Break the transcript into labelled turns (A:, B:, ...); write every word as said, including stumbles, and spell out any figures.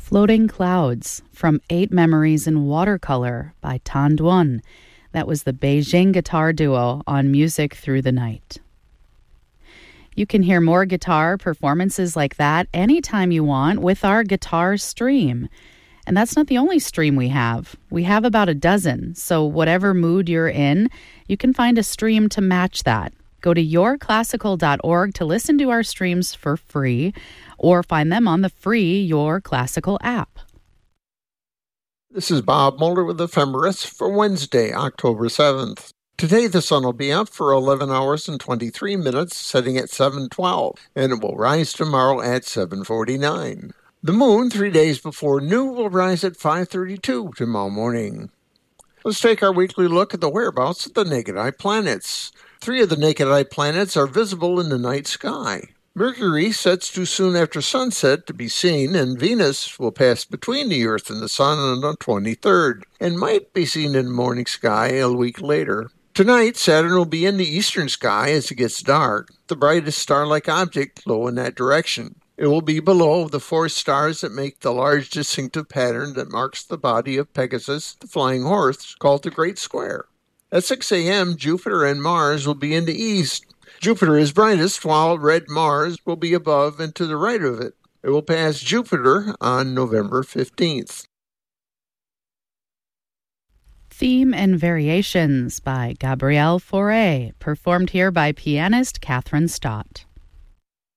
A: Floating Clouds from Eight Memories in Watercolor by Tan Duan. That was the Beijing guitar duo on Music Through the Night. You can hear more guitar performances like that anytime you want with our guitar stream. And that's not the only stream we have. We have about a dozen, so whatever mood you're in, you can find a stream to match that. Go to your classical dot org to listen to our streams for free, or find them on the free Your Classical app.
B: This is Bob Mulder with Ephemeris for Wednesday, October seventh. Today the sun will be out for eleven hours and twenty-three minutes, setting at seven twelve, and it will rise tomorrow at seven forty-nine. The moon, three days before noon, will rise at five thirty-two tomorrow morning. Let's take our weekly look at the whereabouts of the naked eye planets. Three of the naked eye planets are visible in the night sky. Mercury sets too soon after sunset to be seen, and Venus will pass between the Earth and the Sun on the twenty-third, and might be seen in the morning sky a week later. Tonight, Saturn will be in the eastern sky as it gets dark, the brightest star-like object low in that direction. It will be below the four stars that make the large distinctive pattern that marks the body of Pegasus, the flying horse, called the Great Square. At six a.m., Jupiter and Mars will be in the east. Jupiter is brightest, while red Mars will be above and to the right of it. It will pass Jupiter on November fifteenth.
A: Theme and Variations by Gabrielle Fauré, performed here by pianist Catherine Stott.